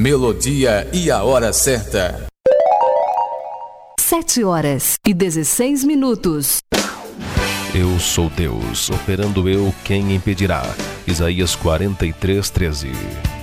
melodia e a hora certa. 7h16. Eu sou Deus, operando eu, quem impedirá? Isaías 43:13.